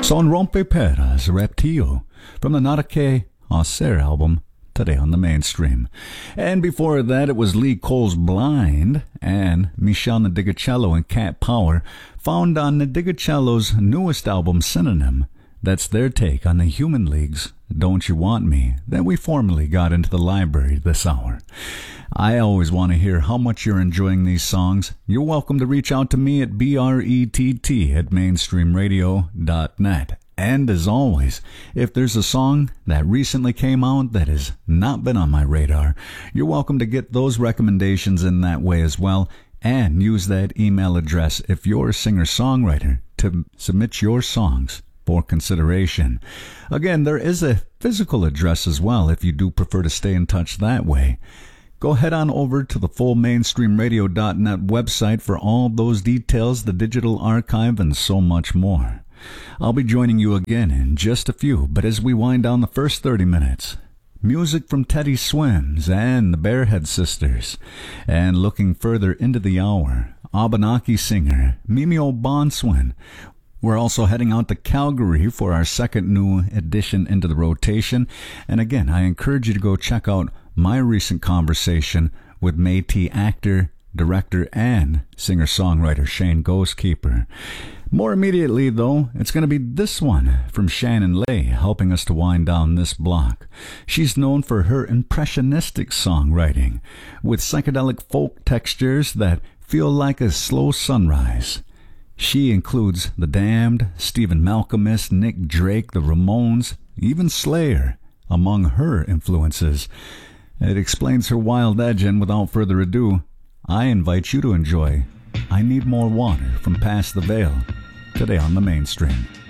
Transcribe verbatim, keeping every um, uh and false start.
Son Rompe Peras Reptio from the Nada Que Hacer album, today on the Mainstream. And before that, it was Lee Cole's Blind and Michelle Nadigacello and Cat Power, found on Nadigacello's newest album, Synonym. That's their take on the Human League's Don't You Want Me that we formally got into the library this hour. I always want to hear how much you're enjoying these songs. You're welcome to reach out to me at B R E T T at mainstream radio dot net. And as always, if there's a song that recently came out that has not been on my radar, you're welcome to get those recommendations in that way as well, and use that email address if you're a singer-songwriter to submit your songs for consideration. Again, there is a physical address as well if you do prefer to stay in touch that way. Go head on over to the full mainstream radio dot net website for all those details, the digital archive, and so much more. I'll be joining you again in just a few, but as we wind down the first thirty minutes, music from Teddy Swims and the Barehead Sisters. And looking further into the hour, Abenaki singer Mimi O'Bonswin. We're also heading out to Calgary for our second new addition into the rotation. And again, I encourage you to go check out my recent conversation with Métis actor, director, and singer-songwriter Shane Ghostekeeper. More immediately, though, it's going to be this one from Shannon Lay, helping us to wind down this block. She's known for her impressionistic songwriting, with psychedelic folk textures that feel like a slow sunrise. She includes The Damned, Stephen Malkmus, Nick Drake, The Ramones, even Slayer, among her influences. It explains her wild edge, and without further ado, I invite you to enjoy I Need More Water from Past the Veil, today on the Mainstream.